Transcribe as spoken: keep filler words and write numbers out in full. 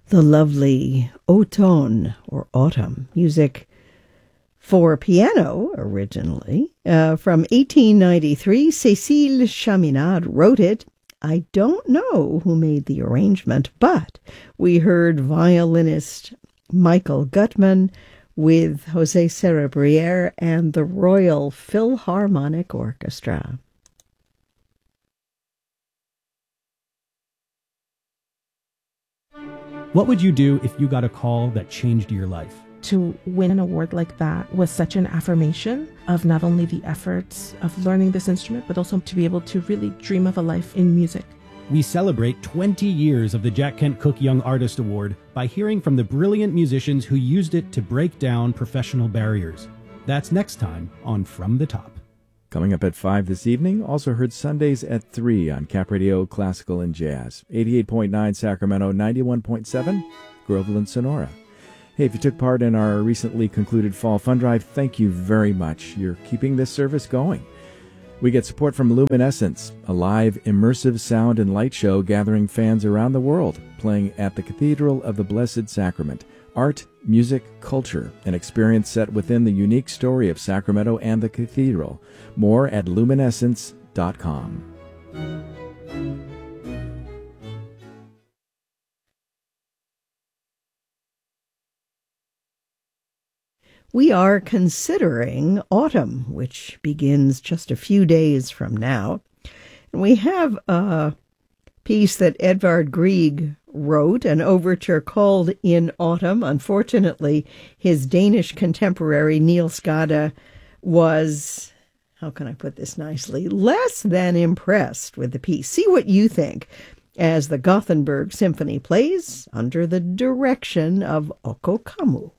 the lovely Automne, or Autumn, music for piano originally. Uh, from eighteen ninety-three, Cécile Chaminade wrote it. I don't know who made the arrangement, but we heard violinist Michael Gutman with José Cerebriere and the Royal Philharmonic Orchestra. What would you do if you got a call that changed your life? To win an award like that was such an affirmation of not only the efforts of learning this instrument, but also to be able to really dream of a life in music. We celebrate twenty years of the Jack Kent Cooke Young Artist Award by hearing from the brilliant musicians who used it to break down professional barriers. That's next time on From the Top. Coming up at five this evening, also heard Sundays at three on Cap Radio Classical and Jazz. eighty-eight point nine Sacramento, ninety-one point seven Groveland, Sonora. Hey, if you took part in our recently concluded Fall Fund Drive, thank you very much. You're keeping this service going. We get support from Luminescence, a live, immersive sound and light show gathering fans around the world, playing at the Cathedral of the Blessed Sacrament. Art, music, culture, an experience set within the unique story of Sacramento and the Cathedral. More at luminescence dot com. We are considering autumn, which begins just a few days from now. And we have a piece that Edvard Grieg wrote, an overture called In Autumn. Unfortunately, his Danish contemporary Niels Skade was, how can I put this nicely, less than impressed with the piece. See what you think as the Gothenburg Symphony plays under the direction of Okko Kammu.